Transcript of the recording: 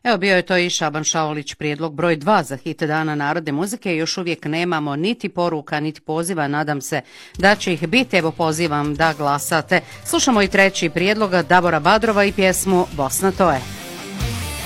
Evo bio je to i Šaban Šaulić, prijedlog broj 2 za hit Dana narodne muzike. Još uvijek nemamo niti poruka, niti poziva. Nadam se da će ih biti. Evo pozivam da glasate. Slušamo i treći prijedlog Davora Badrova i pjesmu Bosna to je.